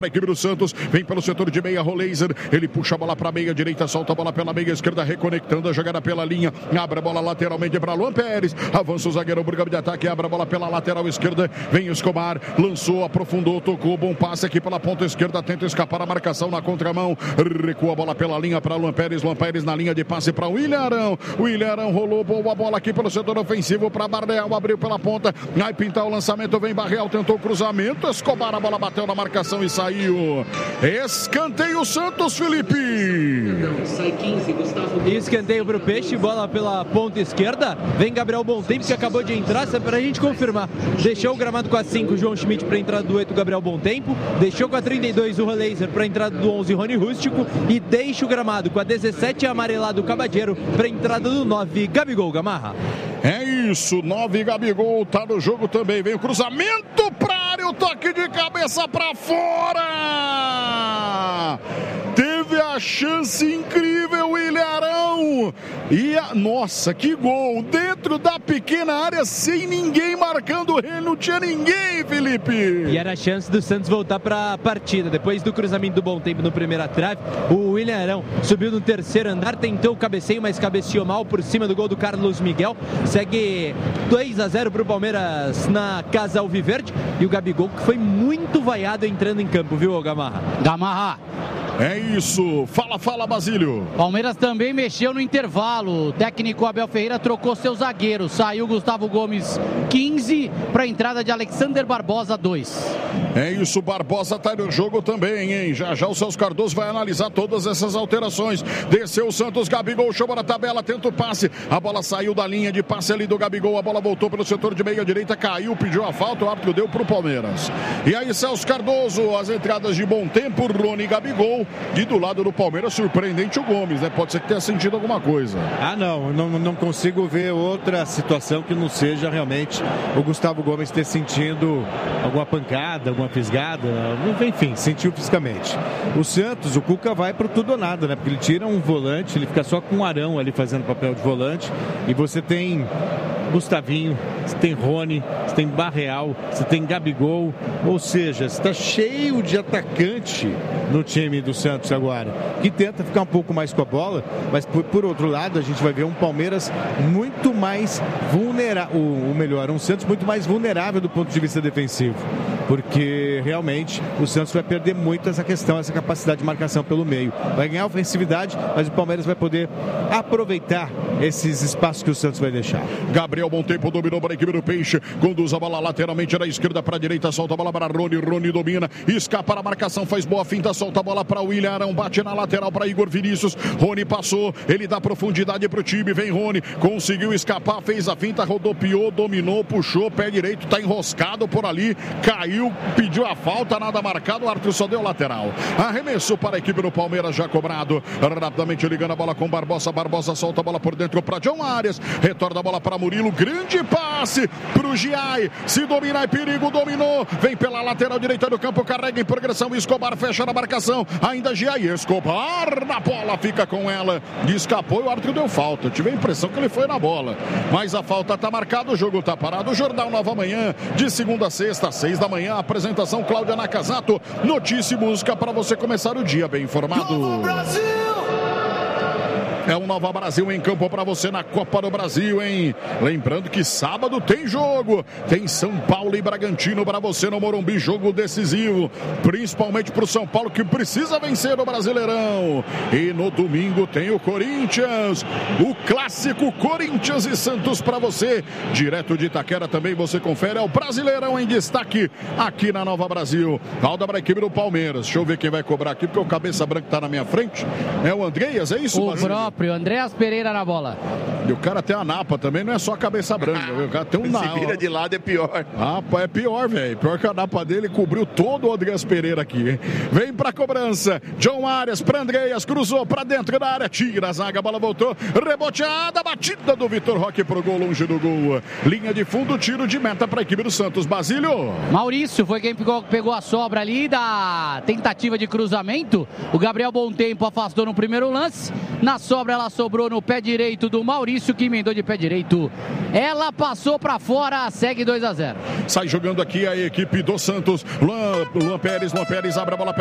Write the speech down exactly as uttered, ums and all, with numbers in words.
A equipe do Santos vem pelo setor de meia, Roleiser, ele puxa a bola para a meia direita, solta a bola pela meia esquerda, reconectando a jogada pela linha, abre a bola lateralmente para Luan Pérez, avança o zagueiro Burgami de ataque, abre a bola pela lateral esquerda, vem Escobar, lançou, aprofundou, tocou, bom passe aqui pela ponta esquerda, tenta escapar a marcação na contramão, recua a bola pela linha para Luan Pérez, Luan Pérez na linha de passe para o William Arão, o William Arão rolou boa bola aqui pelo setor ofensivo para Barreal, abriu pela ponta, vai pintar o lançamento, vem Barreal, tentou o cruzamento, Escobar, a bola bateu na marcação e saiu. Escanteio Santos, Felipe. Sai quinze, Gustavo. Escanteio para o Peixe, bola pela ponta esquerda. Vem Gabriel Bontempo, que acabou de entrar, só para a gente confirmar. Deixou o gramado com a cinco, João Schmidt, para a entrada do oito, Gabriel Bontempo. Deixou com a trinta e dois, o Roleiser, para a entrada do onze, Rony Rústico. E deixa o gramado com a dezessete, amarelado, Cabadeiro, para a entrada do nove, Gabigol Gamarra. É isso, nove, Gabigol tá no jogo também. Vem o cruzamento para área, o toque de cabeça para fora. Teve a chance incrível, William Arão. E a... nossa, que gol! Dentro da pequena área, sem ninguém marcando ele, não tinha ninguém, Felipe. E era a chance do Santos voltar para a partida. Depois do cruzamento do Bontempo no primeira trave, o William Arão subiu no terceiro andar, tentou o cabeceio, mas cabeceou mal por cima do gol do Carlos Miguel. Segue dois a zero para o Palmeiras na Casa Alviverde. E o Gabigol, que foi muito vaiado entrando em campo, viu, Gamarra? Gamarra. É isso, fala, fala, Basílio. Palmeiras também mexeu no intervalo. O técnico Abel Ferreira trocou seu zagueiro. Saiu Gustavo Gomes, quinze, para a entrada de Alexander Barbosa, dois. É isso, Barbosa tá no jogo também, hein? Já já o Celso Cardoso vai analisar todas essas alterações. Desceu o Santos, Gabigol, chama na tabela, tenta o passe. A bola saiu da linha de passe ali do Gabigol. A bola voltou pelo setor de meia direita, caiu, pediu a falta, o árbitro deu pro Palmeiras. E aí, Celso Cardoso, as entradas de Bontempo, Rony, Gabigol. E do lado do Palmeiras, surpreendente o Gomes, né? Pode ser que tenha sentido alguma coisa. Ah, não, não, não consigo ver outra situação que não seja realmente o Gustavo Gomes ter sentido alguma pancada, alguma fisgada, enfim, sentiu fisicamente. O Santos, o Cuca vai pro tudo ou nada, né? Porque ele tira um volante, ele fica só com um Arão ali fazendo papel de volante, e você tem Gustavinho, você tem Rony, você tem Barreal, você tem Gabigol, ou seja, está cheio de atacante no time do Santos agora, que tenta ficar um pouco mais com a bola, mas por, por outro lado a gente vai ver um Palmeiras muito mais vulnerável, ou melhor, um Santos muito mais vulnerável do ponto de vista defensivo, porque realmente o Santos vai perder muito essa questão, essa capacidade de marcação pelo meio, vai ganhar ofensividade, mas o Palmeiras vai poder aproveitar esses espaços que o Santos vai deixar. Gabriel Bontempo dominou para a equipe do Peixe, conduz a bola lateralmente da esquerda para a direita, solta a bola para Rony, Rony domina, escapa a marcação, faz boa finta, solta a bola para o William Arão, bate na lateral para Igor Vinícius, Rony passou, ele dá profundidade para o time, vem Rony, conseguiu escapar, fez a finta, rodopiou, dominou, puxou, pé direito, tá enroscado por ali, caiu, pediu a falta, nada marcado, o árbitro só deu lateral. Arremesso para a equipe do Palmeiras, já cobrado, rapidamente ligando a bola com Barbosa, Barbosa solta a bola por dentro para John Arias, retorna a bola para Murilo, grande passe pro Giai, se dominar é perigo, dominou, vem pela lateral direita do campo, carrega em progressão, Escobar fecha na marcação, ainda Giai, Escobar na bola, fica com ela, escapou e o árbitro deu falta, tive a impressão que ele foi na bola, mas a falta tá marcada, o jogo tá parado. O Jornal Nova Manhã, de segunda a sexta, às seis da manhã, apresentação Cláudia Nakazato, notícia e música para você começar o dia bem informado. É o Nova Brasil em campo para você na Copa do Brasil, hein? Lembrando que sábado tem jogo. Tem São Paulo e Bragantino para você no Morumbi, jogo decisivo. Principalmente para o São Paulo, que precisa vencer o Brasileirão. E no domingo tem o Corinthians. O clássico Corinthians e Santos para você. Direto de Itaquera também você confere. É o Brasileirão em destaque aqui na Nova Brasil. Falta para a equipe do Palmeiras. Deixa eu ver quem vai cobrar aqui, porque o cabeça branca está na minha frente. É o Andreas, é isso, o próprio Andreas Pereira na bola. E o cara tem a napa também, não é só a cabeça branca, viu? O cara tem um napa. Se vira de lado é pior. Ah, é pior, velho. Pior que a napa dele cobriu todo o Andreas Pereira aqui, hein? Vem pra cobrança. John Arias pra Andreas, cruzou pra dentro da área, tira a zaga, a bola voltou, reboteada, batida do Vitor Roque pro gol, longe do gol. Linha de fundo, tiro de meta pra equipe do Santos. Basílio. Maurício foi quem pegou, pegou a sobra ali da tentativa de cruzamento. O Gabriel Bontempo afastou no primeiro lance. Na sobra sobra, ela sobrou no pé direito do Maurício, que emendou de pé direito. Ela passou para fora, segue dois a zero. Sai jogando aqui a equipe do Santos. Luan, Luan Pérez, Luan Pérez abre a bola